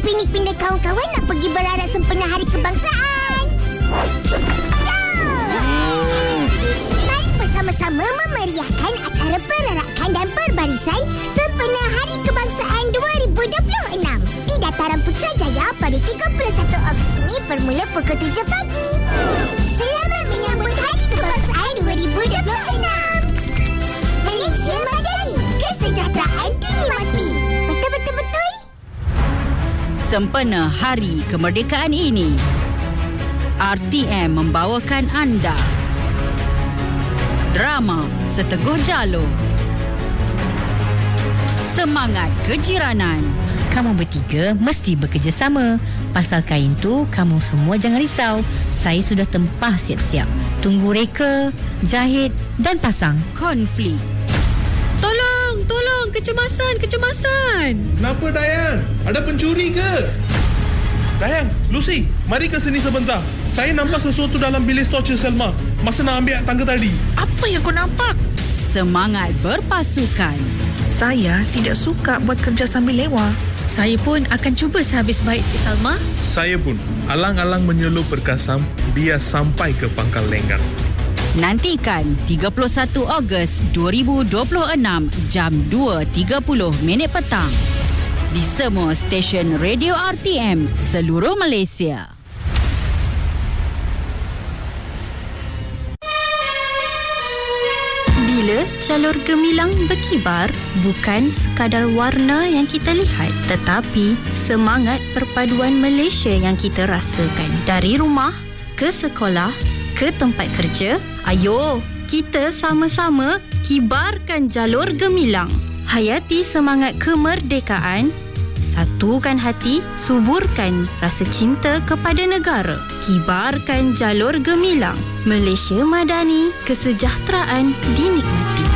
Pindah kawan-kawan nak pergi berarak sempena Hari Kebangsaan. Jom! Mari bersama-sama memeriahkan acara perarakan dan perbarisan sempena Hari Kebangsaan 2026 di Dataran Putrajaya pada 31 Ogos ini bermula pukul 7 pagi. Selamat menyambut Hari Kebangsaan 2026. Malaysia Madani, kesejahteraan dinikmati. Betul-betul-betul. Sempena Hari Kemerdekaan ini, RTM membawakan anda drama Seteguh Jalur, Semangat Kejiranan. Kamu bertiga mesti bekerjasama. Pasal kain tu, kamu semua jangan risau. Saya sudah tempah siap-siap. Tunggu reka, jahit dan pasang. Konflik. Tolong, kecemasan. Kenapa, Dayang? Ada pencuri ke? Dayang, Lucy, mari ke sini sebentar. Saya nampak sesuatu dalam bilik stor Cik Selma masa nak ambil tangga tadi. Apa yang kau nampak? Semangat berpasukan. Saya tidak suka buat kerja sambil lewa. Saya pun akan cuba sehabis baik, Cik Salma. Saya pun alang-alang menyelup berkasam biar sampai ke Pangkal Lenggang. Nantikan 31 Ogos 2026 jam 2.30 petang di semua stesen radio RTM seluruh Malaysia. Bila jalur gemilang berkibar, bukan sekadar warna yang kita lihat, tetapi semangat perpaduan Malaysia yang kita rasakan. Dari rumah, ke sekolah, ke tempat kerja, ayo, kita sama-sama kibarkan jalur gemilang. Hayati semangat kemerdekaan, satukan hati, suburkan rasa cinta kepada negara. Kibarkan jalur gemilang. Malaysia Madani, kesejahteraan dinikmati.